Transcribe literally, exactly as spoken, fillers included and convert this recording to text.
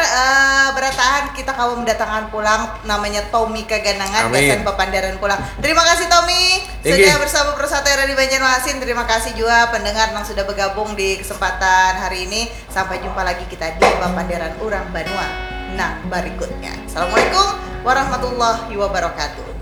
uh, beratahan kita kamu mendatangkan pulang namanya Tommy Kaganangan dan Papandaran pulang. Terima kasih Tommy sudah bersama Persatera di Banjarmasin. Terima kasih juga pendengar yang sudah bergabung di kesempatan hari ini. Sampai jumpa lagi kita di Papandaran Urang Banua nah berikutnya. Assalamualaikum warahmatullahi wabarakatuh.